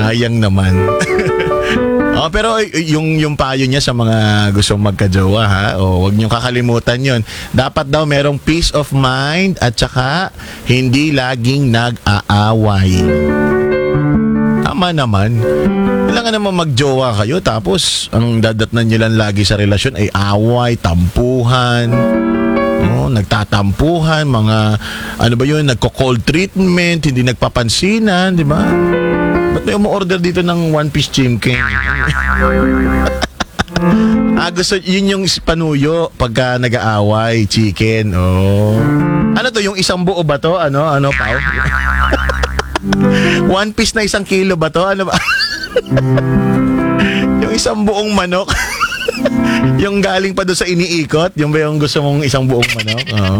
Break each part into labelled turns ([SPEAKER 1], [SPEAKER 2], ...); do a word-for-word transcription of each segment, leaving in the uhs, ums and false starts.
[SPEAKER 1] Sayang naman. Oh, pero yung yung payo niya sa mga gustong magkajowa ha, o wag niyo kakalimutan 'yon. Dapat daw merong peace of mind at saka hindi laging nag-aaway. Tama naman. Kailangan naman magjowa kayo tapos ang dadatnan niyo lang lagi sa relasyon ay away, tampuhan. Oh, nagtatampuhan, mga ano ba 'yun, nagko-cold treatment, hindi nagpapansinan, di ba? Ba't may umu-order dito ng one piece chimken? Ah, gusto, yun yung panuyo pagka nag-aaway, chicken. Oh. Ano to, yung isang buo ba to? Ano, ano, Pao? One piece na isang kilo ba to? Ano ba? Yung isang buong manok? Yung galing pa doon sa iniikot? Yung ba yung gusto mong isang buong manok? Oo.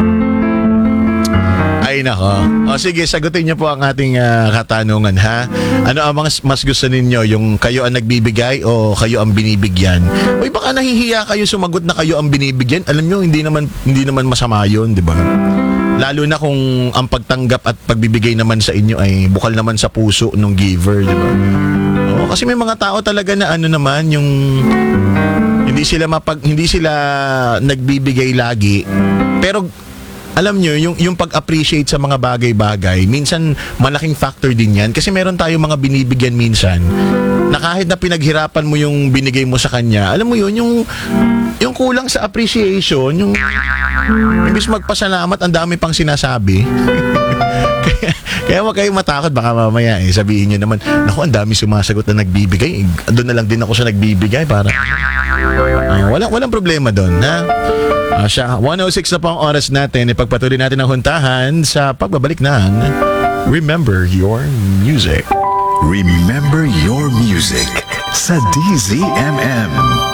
[SPEAKER 1] Ay nako. O sige, sagutin niyo po ang ating uh, katanungan ha. Ano ang mas, mas gusto ninyo? Yung kayo ang nagbibigay o kayo ang binibigyan? Uy, baka nahihiya kayo sumagot na kayo ang binibigyan. Alam niyo, hindi naman hindi naman masama 'yon, 'di ba? Lalo na kung ang pagtanggap at pagbibigay naman sa inyo ay bukal naman sa puso ng giver, 'di ba? O, kasi may mga tao talaga na ano naman yung hindi sila mapag hindi sila nagbibigay lagi. Pero alam nyo, yung, yung pag-appreciate sa mga bagay-bagay, minsan malaking factor din yan. Kasi meron tayong mga binibigyan minsan na kahit na pinaghirapan mo yung binigay mo sa kanya, alam mo yun, yung, yung kulang sa appreciation, yung imbis magpasalamat, ang dami pang sinasabi. kaya, kaya wag kayong matakot, baka mamaya eh, sabihin nyo naman, naku, ang dami sumasagot na nagbibigay. Eh, doon na lang din ako sa nagbibigay para uh, walang, walang problema doon, ha? Uh, siya, one oh six na po ang oras natin. Ipagpatuloy natin ang huntahan sa pagbabalik ng Remember Your Music.
[SPEAKER 2] Remember Your Music sa D Z M M.